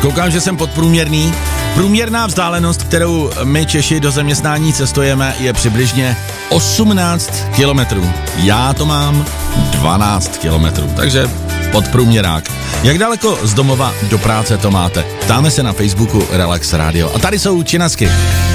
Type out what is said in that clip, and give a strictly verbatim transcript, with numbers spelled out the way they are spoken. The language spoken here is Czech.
Koukám, že jsem podprůměrný. Průměrná vzdálenost, kterou my Češi do zaměstnání cestujeme, je přibližně osmnáct kilometrů. Já to mám dvanáct kilometrů, takže podprůměrák. Jak daleko z domova do práce to máte? Ptáme se na Facebooku Relax Radio. A tady jsou činasky.